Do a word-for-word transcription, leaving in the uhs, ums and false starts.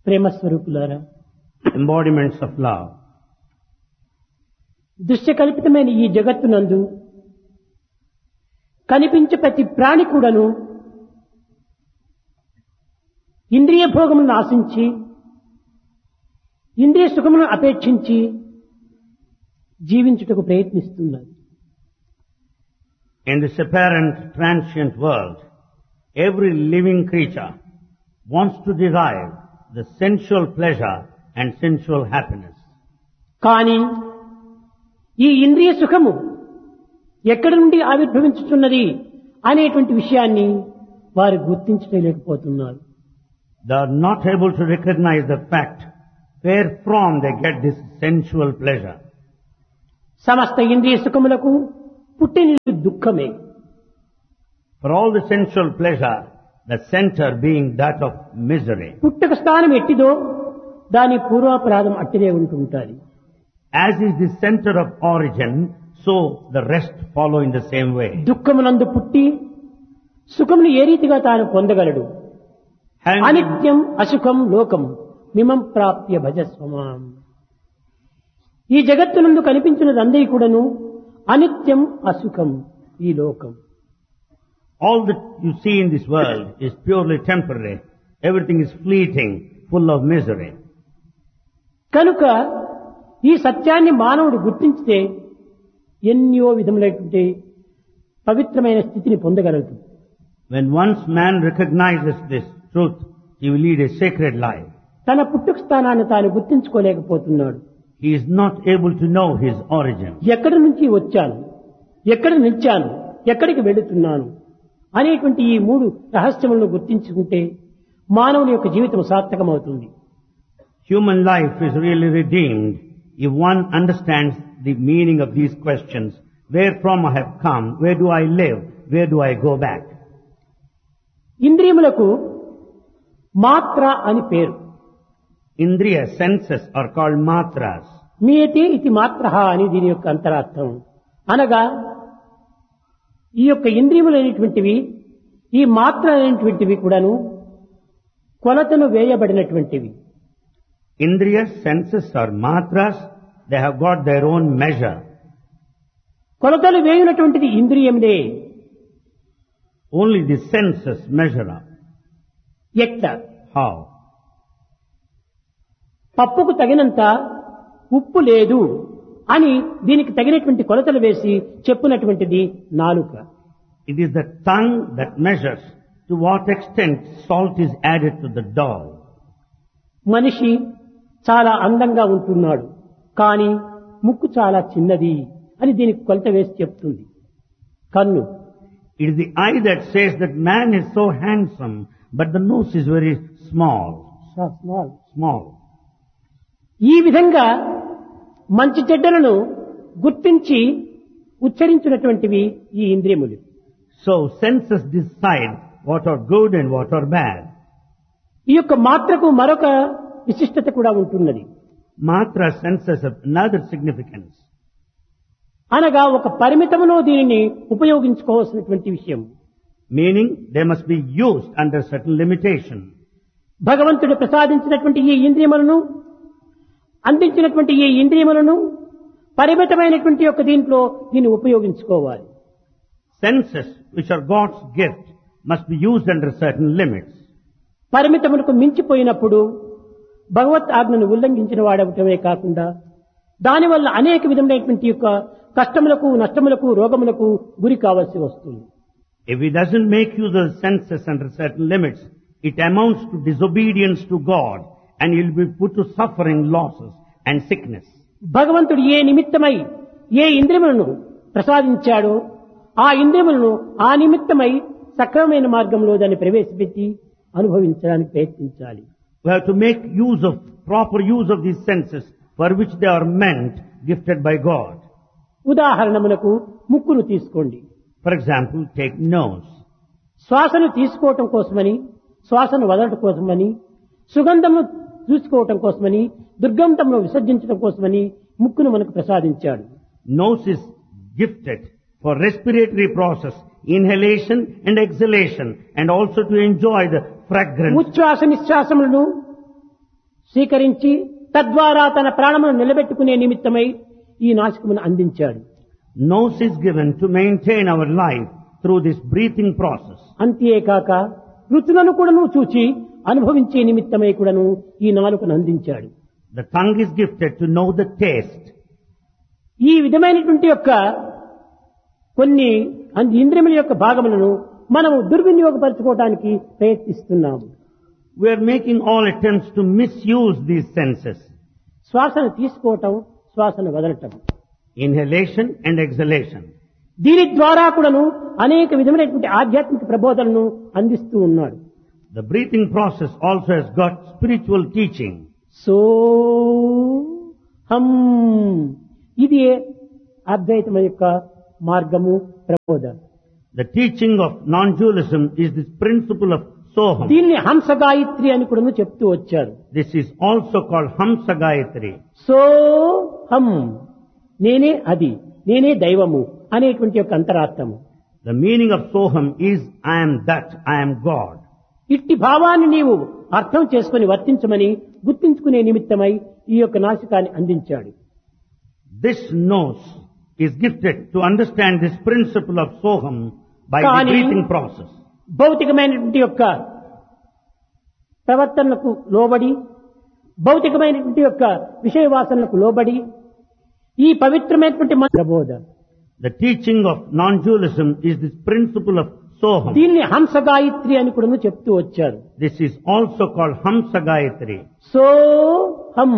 ప్రేమ స్వరూపులారా, embodiments of love. దృశ్యకల్పితమైన ఈ జగత్తునందు కనిపించే ప్రతి ప్రాణి కూడాను ఇంద్రియ భోగములను ఆశించి, ఇంద్రియ సుఖమును అపేక్షించి జీవించుటకు ప్రయత్నిస్తున్నారు. In this apparent transient world, every living creature wants to derive the sensual pleasure and sensual happiness. కానీ ఈ ఇంద్రియ సుఖము ఎక్కడి నుండి ఆవిర్భవించుతున్నది అనేటువంటి విషయాన్ని వారు గుర్తించలేకపోతున్నారు. They are not able to recognize the fact where from they get this sensual pleasure. సమస్త ఇంద్రియ సుఖములకు పుట్టిన దుఃఖమే. For all the sensual pleasure, the center being that of misery. పుట్టుక స్థానం ఎట్టిదో దాని పూర్వాపరాధం అట్టిదే ఉంటుంటారు. As is the center of origin, so the rest follow in the same way. దుఃఖమునందు పుట్టి సుఖమును ఏ రీతిగా తాను పొందగలడు? Having అనిత్యం అసుఖం లోకం మిమం ప్రాప్య భజస్వమాం. ఈ జగత్తునందు కనిపించినది అందరి కూడాను అనిత్యం అసుఖం ఈ లోకం. all that you see in this world is purely temporary. Everything is fleeting, full of misery. కనుక ఈ సత్యాన్ని మానవుడు గుర్తించితే ఎన్నో విధములైనటువంటి పవిత్రమైన స్థితిని పొందగలడు. When once man recognizes this truth, he will lead a sacred life. తన పుట్టుక స్థానాన్ని తాను గుర్తించుకోలేకపోతున్నాడు. He is not able to know his origin. ఎక్కడి నుంచి వచ్చాను, ఎక్కడ నిలిచాను, ఎక్కడికి వెళుతున్నాను అనేటువంటి ఈ మూడు రహస్యములను గుర్తించుకుంటే మానవుని యొక్క జీవితం సార్థకమవుతుంది. Human life is really redeemed if one understands the meaning of these questions. Where from I have come, where do I live, where do I go back? ఇంద్రియములకు మాత్ర అని పేరు. Indriya senses are called matras. మీయతే ఇది మాత్రః అని దీని యొక్క అంతరార్థం. అనగా ఈ యొక్క ఇంద్రియములు అనేటువంటివి, ఈ మాత్ర అనేటువంటివి కూడాను కొలతను వేయబడినటువంటివి. Indriya senses are matras. They have got their own measure. కొలతలు వేయునటువంటిది ఇంద్రియములే. Only the senses measure up. ఎట్లా? How? పప్పుకు తగినంత ఉప్పు లేదు అని దీనికి తగినటువంటి కొలతలు వేసి చెప్పునటువంటిది నాలుక. It is the tongue that measures to what extent salt is added to the dough. మనిషి చాలా అందంగా ఉంటున్నాడు, కానీ ముక్కు చాలా చిన్నది అని దీనికి కొలత వేసి చెప్తుంది కన్ను. It is the eye that says that man is so handsome, but the nose is very small. Small. Small. ఈ విధంగా మంచి చెడ్డలను గుర్తించి ఉచ్చరించినటువంటివి ఈ ఇంద్రియములు. So senses decide what are good and what are bad. ఈ యొక్క మాత్రకు మరొక విశిష్టత కూడా ఉంటున్నది. Matra senses have another significance. అనగా ఒక పరిమితములో దీనిని ఉపయోగించుకోవాల్సినటువంటి విషయం. Meaning they must be used under certain limitation. భగవంతుడు ప్రసాదించినటువంటి ఈ ఇంద్రియములను, అందించినటువంటి ఈ ఇంద్రియములను పరిమితమైనటువంటి యొక్క దీంట్లో దీన్ని ఉపయోగించుకోవాలి. Senses, which are God's gift, must be used under certain limits. పరిమితములకు మించిపోయినప్పుడు భగవత్ ఆజ్ఞను ఉల్లంఘించిన వాడవటమే కాకుండా దానివల్ల అనేక విధమైనటువంటి యొక్క కష్టములకు, నష్టములకు, రోగములకు గురి కావాల్సి వస్తుంది. If he doesn't make use of the senses under certain limits, it amounts to disobedience to God, and he will be put to suffering, losses and sickness. భగవంతుడు ఏ నిమిత్తమై ఏ ఇంద్రియములను ప్రసాదించాడో ఆ ఇంద్రియములను ఆ నిమిత్తమై సక్రమమైన మార్గంలో దాన్ని ప్రవేశపెట్టి అనుభవించడానికి ప్రయత్నించాలి. We have to make use of, proper use of these senses for which they are meant, gifted by God. ఉదాహరణములకు ముక్కును తీసుకోండి. For example, take nose. శ్వాసను తీసుకోవటం కోసమని, శ్వాసను వదలటం కోసమని, సుగంధమును చూసుకోవటం కోసమని, దుర్గంధమును విసర్జించడం కోసమని ముక్కును మనకు ప్రసాదించాడు. Nose is gifted for respiratory process, inhalation and exhalation, and also to enjoy the fragrance. ఉచ్ఛ్వాస నిశ్వాసములను స్వీకరించి తద్వారా తన ప్రాణమును నిలబెట్టుకునే నిమిత్తమై ఈ నాసికమును అందించాడు. Nose is given to maintain our life through this breathing process. అంతేకాక రుచులను కూడాను చూచి అనుభవించే నిమిత్తమై కూడాను ఈ నాలుకను అందించాడు. The tongue is gifted to know the taste. ఈ విధమైనటువంటి యొక్క కొన్ని అంది ఇంద్రియముల యొక్క భాగములను మనము దుర్వినియోగపరచుకోవడానికి ప్రయత్నిస్తున్నాము. We are making all attempts to misuse these senses. శ్వాసను తీసుకోవటం, శ్వాసను వదలటం, Inhalation and exhalation. దీని ద్వారా కూడాను అనేక విధమైనటువంటి ఆధ్యాత్మిక ప్రబోధనను అందిస్తూ ఉన్నాడు. The breathing process also has got spiritual teaching. So హం, ఇది అద్వైతం యొక్క మార్గము ప్రబోధ. The teaching of non-dualism is this principle of Soham. దీన్ని హంస గాయత్రి అని కూడా చెప్తూ వచ్చారు. This is also called Hamsa Gayatri. So హం, నేనే అది, నేనే దైవము అనేటువంటి యొక్క అంతరార్థము. The meaning of Soham is I am that, I am God. ఇట్టి భావాన్ని నీవు అర్థం చేసుకుని వర్తించమని గుర్తించుకునే నిమిత్తమై ఈ యొక్క నాసికాన్ని అందించాడు. This nose is gifted to understand this principle of Soham by the Kani- breathing process. భౌతికమైనటువంటి యొక్క ప్రవర్తనలకు లోబడి, భౌతికమైనటువంటి యొక్క విషయ వాసనలకు లోబడి ఈ పవిత్రమైనటువంటి మన ప్రబోధ. The teaching of non-dualism is this principle of Soham. దీన్ని హంస గాయత్రి అని కూడా చెప్తూ వచ్చారు. This is also called Hamsa Gayatri. So హం,